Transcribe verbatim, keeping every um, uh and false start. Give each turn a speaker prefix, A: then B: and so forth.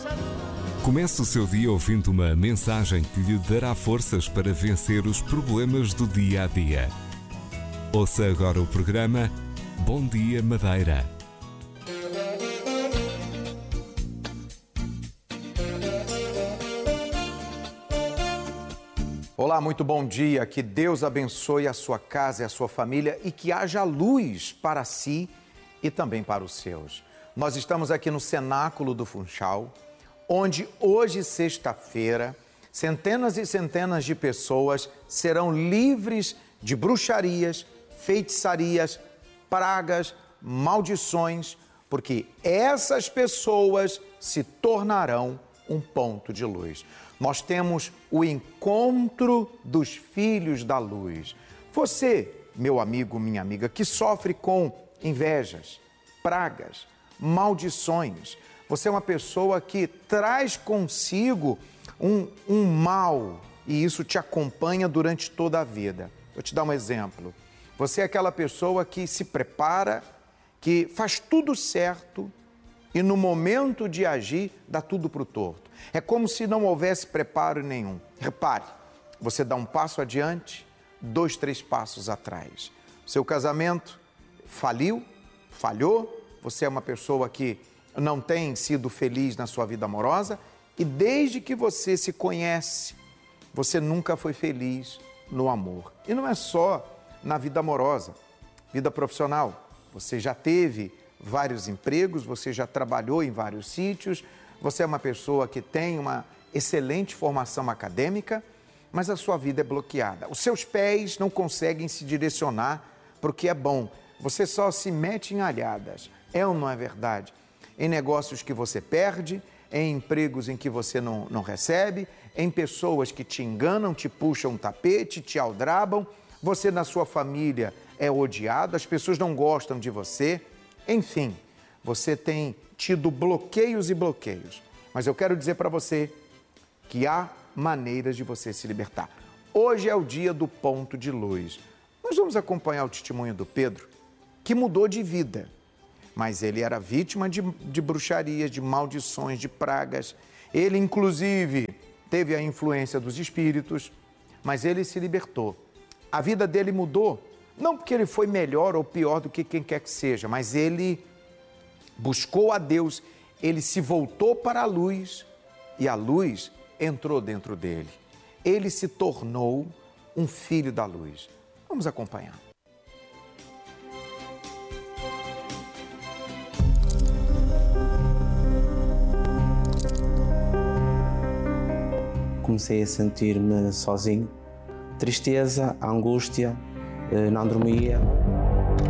A: Comece o seu dia ouvindo uma mensagem que lhe dará forças para vencer os problemas do dia a dia. Ouça agora o programa Bom Dia Madeira.
B: Olá, muito bom dia. Que Deus abençoe a sua casa e a sua família e que haja luz para si e também para os seus. Nós estamos aqui no Cenáculo do Funchal, onde hoje, sexta-feira, centenas e centenas de pessoas serão livres de bruxarias, feitiçarias, pragas, maldições, porque essas pessoas se tornarão um ponto de luz. Nós temos o encontro dos filhos da luz. Você, meu amigo, minha amiga, que sofre com invejas, pragas, maldições, você é uma pessoa que traz consigo um, um mal e isso te acompanha durante toda a vida. Vou te dar um exemplo. Você é aquela pessoa que se prepara, que faz tudo certo e no momento de agir dá tudo para o torto. É como se não houvesse preparo nenhum. Repare, você dá um passo adiante, dois, três passos atrás. Seu casamento faliu, falhou, você é uma pessoa que não tem sido feliz na sua vida amorosa e desde que você se conhece, você nunca foi feliz no amor. E não é só na vida amorosa, vida profissional. Você já teve vários empregos, você já trabalhou em vários sítios, você é uma pessoa que tem uma excelente formação acadêmica, mas a sua vida é bloqueada. Os seus pés não conseguem se direcionar para o que é bom. Você só se mete em alhadas. É ou não é verdade? Em negócios que você perde, em empregos em que você não, não recebe, em pessoas que te enganam, te puxam um tapete, te aldrabam, você na sua família é odiado, as pessoas não gostam de você, enfim, você tem tido bloqueios e bloqueios. Mas eu quero dizer para você que há maneiras de você se libertar. Hoje é o dia do ponto de luz. Nós vamos acompanhar o testemunho do Pedro, que mudou de vida. Mas ele era vítima de, de bruxarias, de maldições, de pragas. Ele, inclusive, teve a influência dos espíritos, mas ele se libertou. A vida dele mudou, não porque ele foi melhor ou pior do que quem quer que seja, mas ele buscou a Deus, ele se voltou para a luz e a luz entrou dentro dele. Ele se tornou um filho da luz. Vamos acompanhar.
C: Comecei a sentir-me sozinho, tristeza, angústia, não dormia,